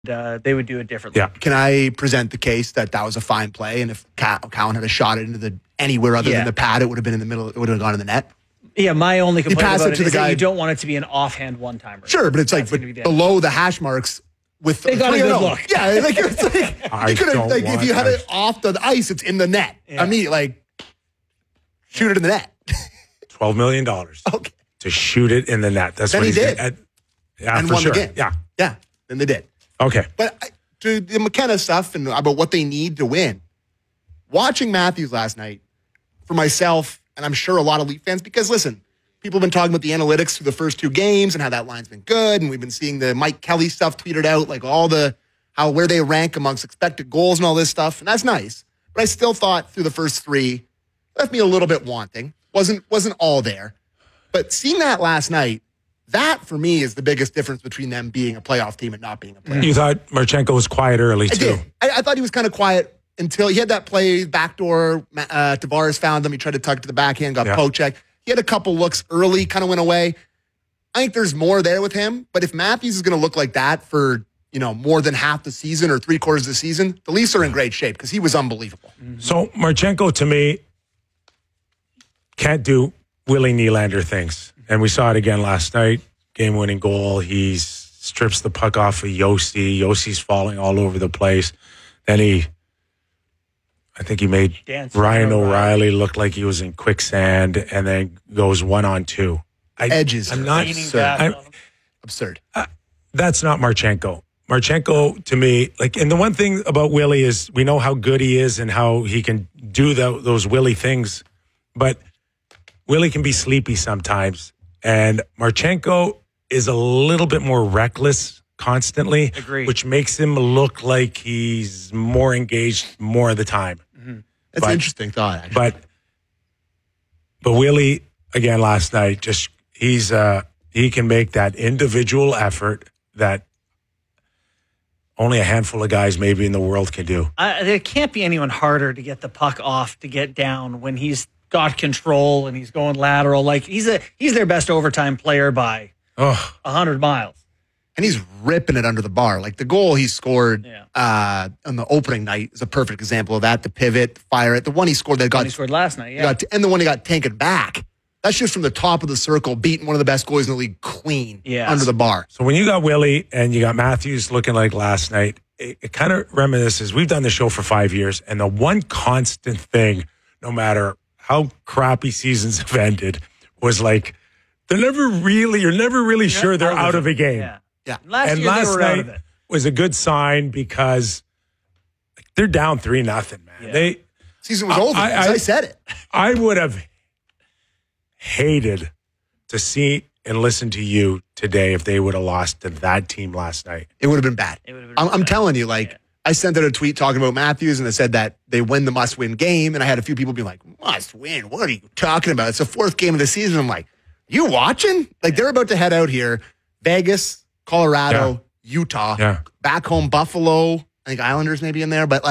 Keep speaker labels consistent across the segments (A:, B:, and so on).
A: they would do it differently.
B: Yeah.
C: Can I present the case that was a fine play, and if Cowan had a shot it into anywhere other than the pad, it would have been in the middle. It would have gone in the net.
A: Yeah, my only complaint about it is that you don't want it to be an offhand one-timer.
C: Sure, but it's like below the hash marks.
A: They got a good look.
C: Yeah, like it's like you could have if you had it off the ice, it's in the net. Yeah. I mean, like shoot it in the net.
B: $12 million to shoot it in the net. That's what he did.
C: And
B: for
C: won
B: sure.
C: the game. Yeah. Then they did.
B: Okay,
C: but to the McKenna stuff and about what they need to win. Watching Matthews last night, for myself, and I'm sure a lot of Leaf fans, because listen. People have been talking about the analytics through the first two games and how that line's been good. And we've been seeing the Mike Kelly stuff tweeted out, like where they rank amongst expected goals and all this stuff. And that's nice. But I still thought through the first three, left me a little bit wanting. Wasn't all there. But seeing that last night, that for me is the biggest difference between them being a playoff team and not being a playoff.
B: You thought Marchenko was quiet early too.
C: I thought he was kind of quiet until he had that play, backdoor, Tavares found him. He tried to tuck to the backhand, got poke check. He had a couple looks early, kind of went away. I think there's more there with him. But if Matthews is going to look like that for, more than half the season or 3/4 of the season, the Leafs are in great shape because he was unbelievable.
B: Mm-hmm. So Marchenko, to me, can't do Willie Nylander things. And we saw it again last night. Game-winning goal. He strips the puck off of Yossi. Yossi's falling all over the place. Then I think he made Ryan O'Reilly look like he was in quicksand, and then goes 1-on-2.
C: Edges.
B: I'm not
C: absurd.
B: That's not Marchenko. Marchenko, to me, and the one thing about Willie is we know how good he is and how he can do those Willie things, but Willie can be sleepy sometimes, and Marchenko is a little bit more reckless constantly, which makes him look like he's more engaged more of the time.
C: Mm-hmm. That's an interesting thought,
B: actually. But Willie, again, last night, he can make that individual effort that only a handful of guys maybe in the world can do.
A: There can't be anyone harder to get the puck off, to get down when he's got control and he's going lateral. Like he's their best overtime player by 100 miles.
C: And he's ripping it under the bar. Like the goal he scored on the opening night is a perfect example of that. The pivot, fire it. The one he scored he
A: scored last night,
C: and the one he got tanked back. That's just from the top of the circle, beating one of the best goalies in the league clean under the bar.
B: So when you got Willie and you got Matthews looking like last night, it kind of reminisces. We've done the show for 5 years, and the one constant thing, no matter how crappy seasons have ended, was like you're never really sure they're out of a game.
A: Yeah.
B: Last night was a good sign because they're down 3-0, man.
C: Yeah. Season was over. I said it.
B: I would have hated to see and listen to you today if they would have lost to that team last night.
C: It would have been bad. I'm telling you, I sent out a tweet talking about Matthews, and I said that they win the must-win game, and I had a few people be like, must win? What are you talking about? It's the fourth game of the season. I'm like, you watching? They're about to head out here. Vegas, Colorado, Utah, back home, Buffalo. I think Islanders maybe in there. But,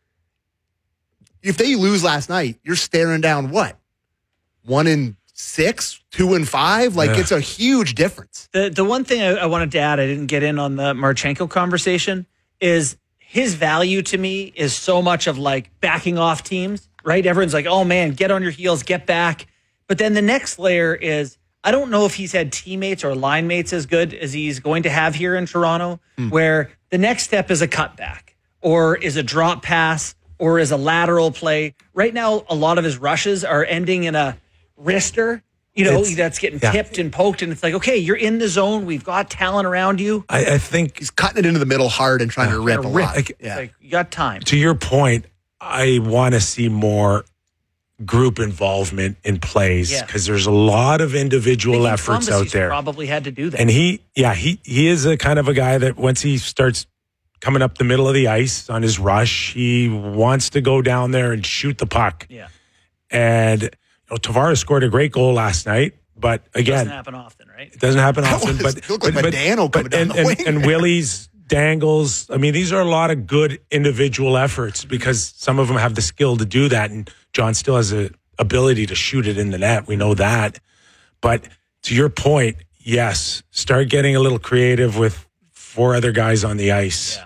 C: if they lose last night, you're staring down what? 1-6, 2-5? It's a huge difference.
A: The one thing I wanted to add, I didn't get in on the Marchenko conversation, is his value to me is so much of backing off teams, right? Everyone's like, oh man, get on your heels, get back. But then the next layer is, I don't know if he's had teammates or line mates as good as he's going to have here in Toronto, where the next step is a cutback or is a drop pass or is a lateral play. Right now, a lot of his rushes are ending in a wrister, that's getting tipped and poked. And it's like, okay, you're in the zone. We've got talent around you.
B: I think
C: he's cutting it into the middle hard and trying to rip a lot.
A: You got time.
B: To your point, I want to see more group involvement in plays because there's a lot of individual efforts out there.
A: Probably had to do that.
B: And he is a kind of a guy that once he starts coming up the middle of the ice on his rush, he wants to go down there and shoot the puck.
A: Yeah.
B: And Tavares scored a great goal last night, but again,
A: it doesn't happen often, right?
B: It doesn't happen often.
C: It looked like Modano coming down the wing.
B: And Willie's dangles. I mean, these are a lot of good individual efforts because some of them have the skill to do that. And John still has the ability to shoot it in the net. We know that. But to your point, yes, start getting a little creative with 4 other guys on the ice.
A: Yeah.